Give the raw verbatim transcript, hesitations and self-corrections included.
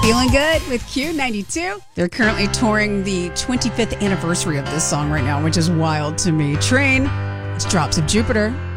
Feeling good with Q ninety-two. They're currently touring the twenty-fifth anniversary of this song right now, which is wild to me. Train, it's Drops of Jupiter.